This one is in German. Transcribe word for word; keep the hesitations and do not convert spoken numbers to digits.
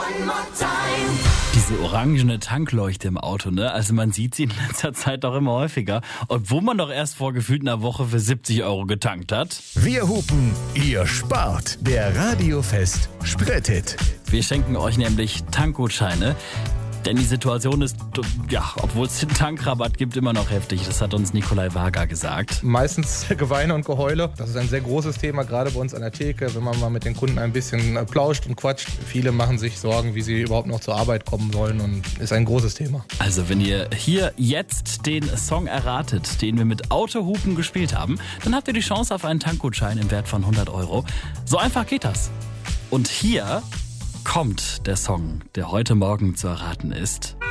Diese orangene Tankleuchte im Auto, ne? Also man sieht sie in letzter Zeit doch immer häufiger. Obwohl man doch erst vor gefühlt einer Woche für siebzig Euro getankt hat. Wir hupen, ihr spart. Der Radiofest Sprit-Hit. Wir schenken euch nämlich Tankgutscheine. Denn die Situation ist, ja, obwohl es den Tankrabatt gibt, immer noch heftig. Das hat uns Nikolai Wager gesagt. Meistens Geweine und Geheule. Das ist ein sehr großes Thema, gerade bei uns an der Theke, wenn man mal mit den Kunden ein bisschen plauscht und quatscht. Viele machen sich Sorgen, wie sie überhaupt noch zur Arbeit kommen sollen, und ist ein großes Thema. Also wenn ihr hier jetzt den Song erratet, den wir mit Autohupen gespielt haben, dann habt ihr die Chance auf einen Tankgutschein im Wert von hundert Euro. So einfach geht das. Und hier kommt der Song, der heute Morgen zu erraten ist.